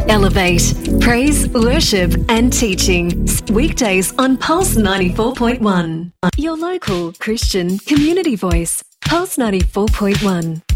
Elevate, praise, worship and teaching. Weekdays on Pulse 94.1. Your local Christian community voice. Pulse 94.1.